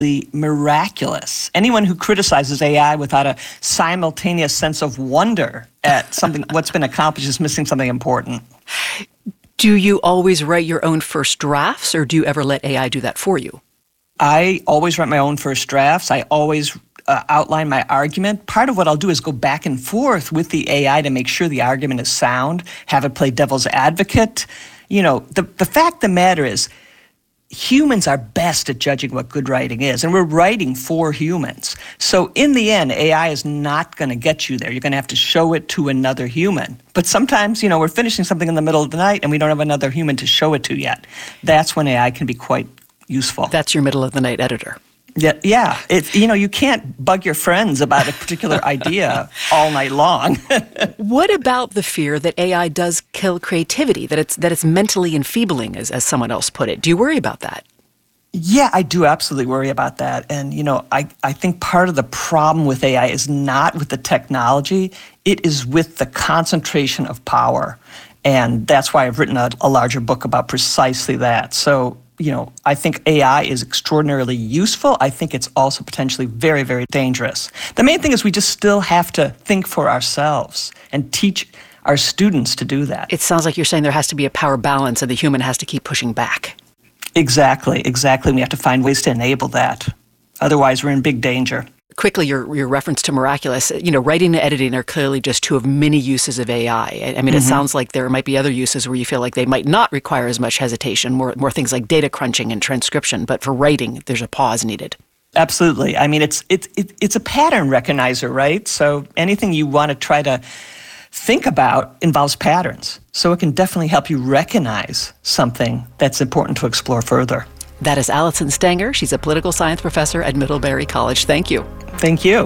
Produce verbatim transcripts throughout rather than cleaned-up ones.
miraculous. Anyone who criticizes A I without a simultaneous sense of wonder at something, what's been accomplished, is missing something important. Do you always write your own first drafts, or do you ever let A I do that for you? I always write my own first drafts. I always uh, outline my argument. Part of what I'll do is go back and forth with the A I to make sure the argument is sound, have it play devil's advocate. You know, the, the fact of the matter is, humans are best at judging what good writing is, and we're writing for humans. So in the end, A I is not going to get you there. You're going to have to show it to another human. But sometimes, you know, we're finishing something in the middle of the night and we don't have another human to show it to yet. That's when A I can be quite useful. That's your middle of the night editor. Yeah, yeah. It, you know, you can't bug your friends about a particular idea all night long. What about the fear that A I does kill creativity, that it's that it's mentally enfeebling, as, as someone else put it? Do you worry about that? Yeah, I do absolutely worry about that. And, you know, I, I think part of the problem with A I is not with the technology. It is with the concentration of power. And that's why I've written a, a larger book about precisely that. So, you know, I think A I is extraordinarily useful. I think it's also potentially very, very dangerous. The main thing is we just still have to think for ourselves and teach our students to do that. It sounds like you're saying there has to be a power balance and the human has to keep pushing back. Exactly, exactly. We have to find ways to enable that. Otherwise, we're in big danger. Quickly, your your reference to miraculous, you know, writing and editing are clearly just two of many uses of A I. I mean, mm-hmm. It sounds like there might be other uses where you feel like they might not require as much hesitation, more more things like data crunching and transcription. But for writing, there's a pause needed. Absolutely. I mean, it's it, it it's a pattern recognizer, right? So anything you want to try to think about involves patterns. So it can definitely help you recognize something that's important to explore further. That is Allison Stanger. She's a political science professor at Middlebury College. Thank you. Thank you.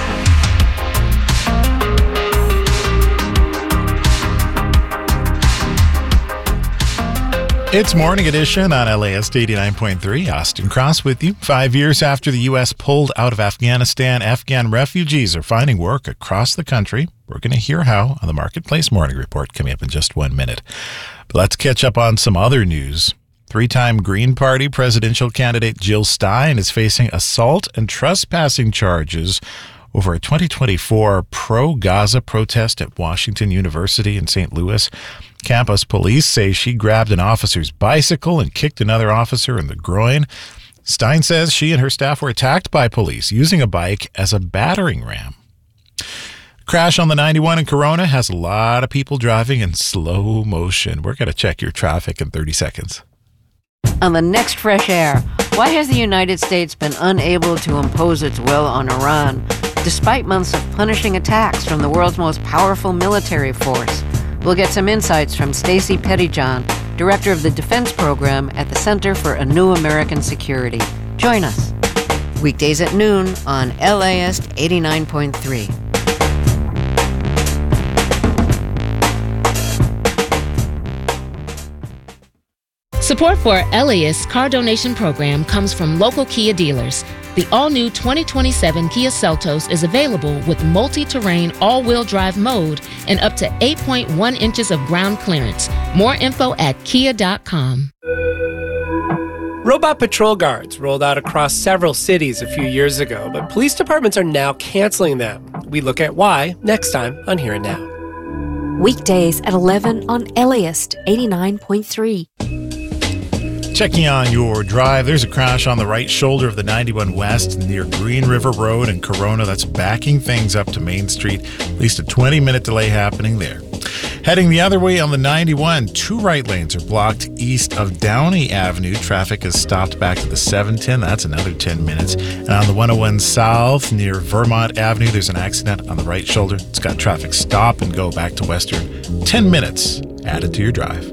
It's Morning Edition on L A S eighty-nine point three. Austin Cross with you. Five years after the U S pulled out of Afghanistan, Afghan refugees are finding work across the country. We're going to hear how on the Marketplace Morning Report coming up in just one minute. But let's catch up on some other news. Three-time Green Party presidential candidate Jill Stein is facing assault and trespassing charges over a twenty twenty-four pro-Gaza protest at Washington University in Saint Louis. Campus police say she grabbed an officer's bicycle and kicked another officer in the groin. Stein says she and her staff were attacked by police using a bike as a battering ram. Crash on the ninety-one in Corona has a lot of people driving in slow motion. We're going to check your traffic in thirty seconds. On the next Fresh Air, why has the United States been unable to impose its will on Iran, despite months of punishing attacks from the world's most powerful military force? We'll get some insights from Stacey Pettyjohn, director of the Defense Program at the Center for a New American Security. Join us. Weekdays at noon on L A S eighty-nine point three. Support for L A S car donation program comes from local Kia dealers. The all-new twenty twenty-seven Kia Seltos is available with multi-terrain all-wheel drive mode and up to eight point one inches of ground clearance. More info at kia dot com. Robot patrol guards rolled out across several cities a few years ago, but police departments are now canceling them. We look at why next time on Here and Now. Weekdays at eleven on L A S eighty-nine point three. Checking on your drive, there's a crash on the right shoulder of the ninety-one West near Green River Road in Corona. That's backing things up to Main Street. At least a twenty-minute delay happening there. Heading the other way on the ninety-one, two right lanes are blocked east of Downey Avenue. Traffic is stopped back to the seven ten. That's another ten minutes. And on the one oh one South near Vermont Avenue, there's an accident on the right shoulder. It's got traffic stop and go back to Western. ten minutes added to your drive.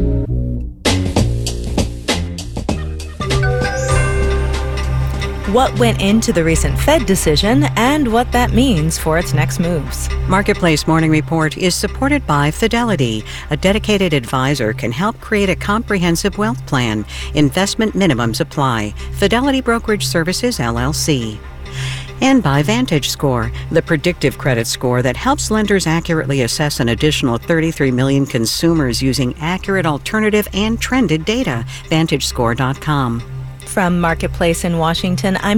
What went into the recent Fed decision and what that means for its next moves. Marketplace Morning Report is supported by Fidelity. A dedicated advisor can help create a comprehensive wealth plan. Investment minimums apply. Fidelity Brokerage Services, L L C. And by VantageScore, the predictive credit score that helps lenders accurately assess an additional thirty-three million consumers using accurate alternative and trended data. Vantage Score dot com. From Marketplace in Washington, I'm